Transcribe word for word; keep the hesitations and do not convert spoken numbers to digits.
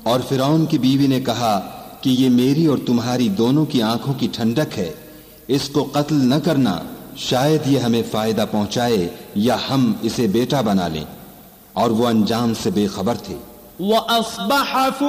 और फिरौन की बीवी ने कहा कि ये मेरी और तुम्हारी दोनों की आंखों की ठंडक है, इसको कत्ल न करना, शायद ये हमें फायदा पहुंचाए या हम इसे बेटा बना लें। और वो अंजाम से बेखबर थे।